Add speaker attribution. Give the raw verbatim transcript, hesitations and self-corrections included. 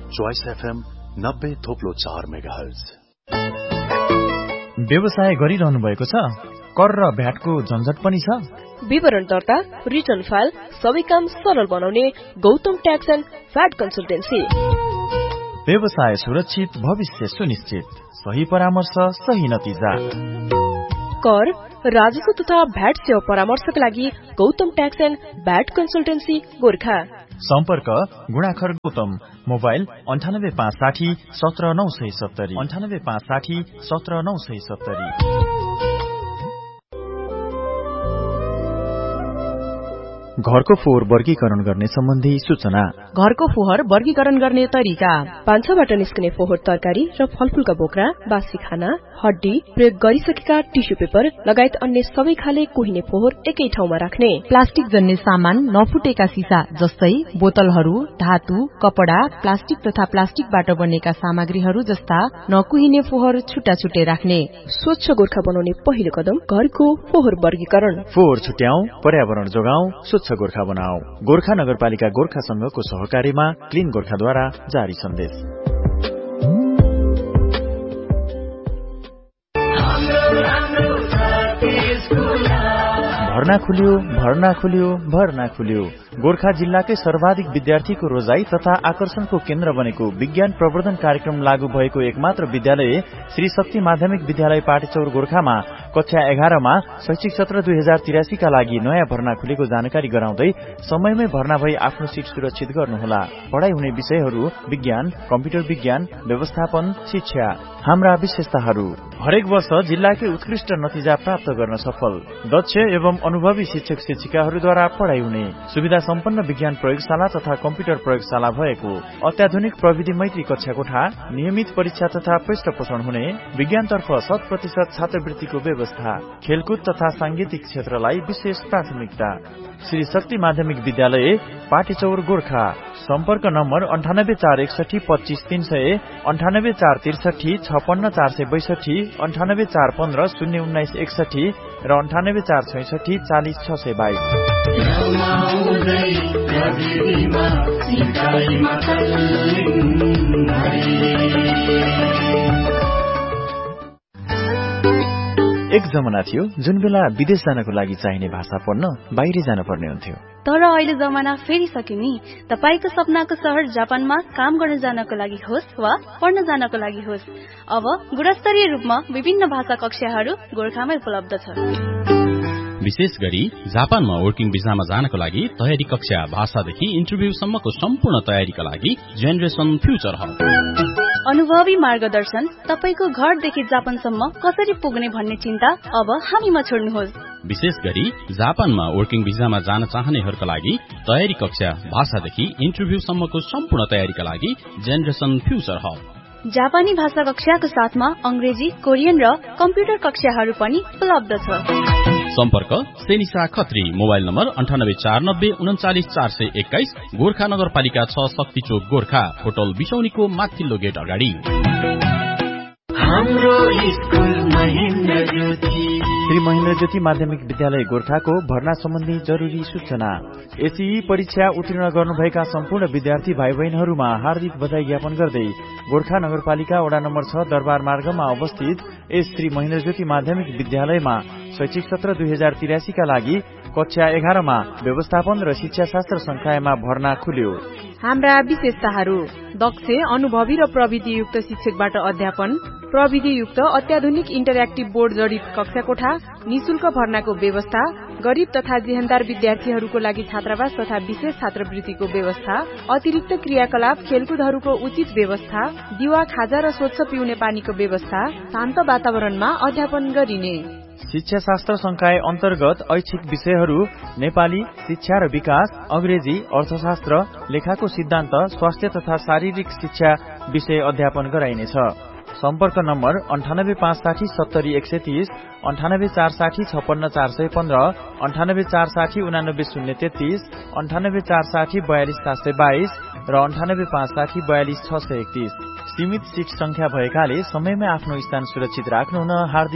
Speaker 1: Choice FM नब्बे थोप्लो चार megahertz.
Speaker 2: व्यवसाय गरिरहनु भएको छ? कर र भ्याटको झन्झट पनि छ?
Speaker 3: विवरण दर्ता, रिटर्न फाइल सबै काम सरल बनाउने Gautam tax and VAT consultancy.
Speaker 2: व्यवसाय सुरक्षित, भविष्य सुनिश्चित, सही परामर्श, सही नतिजा।
Speaker 3: कर, राजस्व तथा भ्याट सेवा परामर्शका लागि Gautam tax and VAT consultancy Gorkha.
Speaker 2: सम्पर्क गुणाखर गौतम, मोबाइल अन्ठानब्बे पाँच साठी सत्र नौ सय सत्तरी अन्ठानब्बे पाँच साठी सत्र नौ सय सत्तरी। घरको फोहोर वर्गीकरण गर्ने सम्बन्धी सूचना।
Speaker 3: घरको फोहोर वर्गीकरण गर्ने तरिका। भान्साबाट निस्कने फोहोर तरकारी र फलफूलका बोक्रा, बासी खाना, हड्डी, प्रयोग गरिसकेका टिस्यु पेपर लगायत अन्य सबै खाले कुहिने फोहोर एकै ठाउँमा राख्ने।
Speaker 4: प्लास्टिक जन्य सामान, नफुटेका सिसा जस्तै बोतलहरू, धातु, कपडा, प्लास्टिक तथा प्लास्टिकबाट बनेका सामग्रीहरू जस्ता नकुहिने फोहोर छुट्टा छुट्टै राख्ने।
Speaker 3: स्वच्छ गोर्खा बनाउने पहिलो कदम घरको फोहोर वर्गीकरण।
Speaker 2: फोहोर छुट्याऊ, पर्यावरण जोगाऊ, स्वच्छ गोर्खा बनाऊ। गोर्खा नगरपालिका गोर्खा संघको सहकारीमा क्लीन गोर्खाद्वारा जारी सन्देश। भर्ना खुल्यो, भर्ना खुल्यो, भर्ना खुल्यो। गोर्खा जिल्लाकै सर्वाधिक विद्यार्थीको रोजाई तथा आकर्षणको केन्द्र बनेको विज्ञान प्रवर्धन कार्यक्रम लागू भएको एकमात्र विद्यालय श्री शक्ति माध्यमिक विद्यालय पाटेचौर गोर्खामा कक्षा एघारमा शैक्षिक सत्र दुई हजार तिरासी का लागि नयाँ भर्ना खुलेको जानकारी गराउँदै समयमै भर्ना भई आफ्नो सीट सुरक्षित गर्नुहोला। पढ़ाई हुने विषयहरू विज्ञान, कम्प्युटर विज्ञान, व्यवस्थापन, शिक्षा। हाम्रा विशेषताहरू: हरेक वर्ष जिल्लाकै उत्कृष्ट नतिजा प्राप्त गर्न सफल, दक्ष एवं अनुभवी शिक्षक शिक्षिकाहरूद्वारा पढ़ाई हुने, सुविधा सम्पन्न विज्ञान प्रयोगशाला तथा कम्प्युटर प्रयोगशाला भएको, अत्याधुनिक प्रविधि मैत्री कक्षा कोठा, नियमित परीक्षा तथा पृष्ठपोषण हुने, विज्ञानतर्फ शत प्रतिशत छात्रवृत्तिको व्यवस्था, खेलकुद तथा सांगीतिक क्षेत्रलाई विशेष प्राथमिकता। श्री शक्ति माध्यमिक विद्यालय पाटेचौर गोर्खा। सम्पर्क नम्बर अन्ठानब्बे चार एकसठी पच्चीस तीन सय, अन्ठानब्बे चार त्रिसठी छपन्न चार सय बैसठी, अन्ठानब्बे चार पन्ध्र शून्य उन्नाइस एकसठी र अन्ठानब्बे चार छैसठी चालिस छ सय बाइस। एक जमाना थियो जुन बेला विदेश जानको लागि चाहिने भाषा पढ्न बाहिर जानुपर्ने हुन्थ्यो।
Speaker 5: तर अहिले जमाना फेरिसक्यो नि। तपाईको सपनाको शहर जापानमा काम गर्न जानको लागि होस् वा पढ्न जानको लागि होस्, अब गुणस्तरीय रूपमा विभिन्न भाषा कक्षाहरू गोर्खामै उपलब्ध छ।
Speaker 6: विशेष गरी जापानमा वर्किङ भिजामा जानको लागि तयारी कक्षा, भाषादेखि इन्टरभ्यूसम्मको सम्पूर्ण तयारीका लागि जेनरेसन फ्युचर हब।
Speaker 5: अनुभवी मार्गदर्शन, तपाईको घरदेखि जापानसम्म कसरी पुग्ने भन्ने चिन्ता अब हामीमा छोड्नुहोस्।
Speaker 6: विशेष गरी जापानमा वर्किङ भिजामा जान चाहनेहरूका लागि तयारी कक्षा, भाषादेखि इन्टरभ्यूसम्मको सम्पूर्ण तयारीका लागि जेनरेसन फ्युचर हब।
Speaker 5: जापानी भाषा कक्षाको साथमा अंग्रेजी, कोरियन र कम्प्युटर कक्षाहरू पनि उपलब्ध छ।
Speaker 6: सम्पर्क सेनिसा खत्री, मोबाइल नम्बर अन्ठानब्बे चार नब्बे उन्चालिस चार सय एक्काइस, गोर्खा नगरपालिका छ, शक्ति चोक गोर्खा, होटल बिसौनीको माथिल्लो गेट अगाडि।
Speaker 2: श्री महेन्द्र ज्योति माध्यमिक विद्यालय गोर्खाको भर्ना सम्बन्धी जरुरी सूचना। एसई परीक्षा उत्तीर्ण गर्नुभएका सम्पूर्ण विद्यार्थी भाइ बहिनीहरूमा हार्दिक बधाई ज्ञापन गर्दै गोर्खा नगरपालिका वडा नम्बर छ दरबार मार्गमा अवस्थित एस श्री महेन्द्र ज्योति माध्यमिक विद्यालयमा शैक्षिक सत्र दुई हजार तिरासी का लागि कक्षा एघारमा व्यवस्थापन र शिक्षा शास्त्र संकायमा भर्ना खुल्यो।
Speaker 4: हाम्रा विशेषताहरू: दक्ष, अनुभवी र प्रविधियुक्त शिक्षकबाट अध्यापन, प्रविधियुक्त अत्याधुनिक इन्टरएक्टिभ बोर्ड जडित कक्षा कोठा, निशुल्क भर्नाको व्यवस्था, गरीब तथा जेहेन्दार विद्यार्थीहरूको लागि छात्रावास तथा विशेष छात्रवृत्तिको व्यवस्था, अतिरिक्त क्रियाकलाप, खेलकुदहरूको उचित व्यवस्था, दिवा, खाजा र स्वच्छ पिउने पानीको व्यवस्था, शान्त वातावरणमा अध्यापन गरिने।
Speaker 2: शिक्षा शास्त्र संकाय अन्तर्गत ऐच्छिक विषयहरू नेपाली, शिक्षा र विकास, अंग्रेजी, अर्थशास्त्र, लेखाको सिद्धान्त, स्वास्थ्य तथा शारीरिक शिक्षा विषय अध्यापन गराइनेछ। सम्पर्क नम्बर अन्ठानब्बे पाँच साठी सत्तरी एक सय तीस, अन्ठानब्बे चार साठी छपन्न चार सय पन्ध्र, अन्ठानब्बे चार साठी उनानब्बे शून्य तेत्तीस, अन्ठानब्बे चार साठी बयालिस सात सय बाइस र अन्ठानब्बे पाँच साठी बयालिस छ सय एकतीस। सीमित सीट संख्या भएकाले समयमै आफ्नो स्थान सुरक्षित राख्नुहुन हार्दिक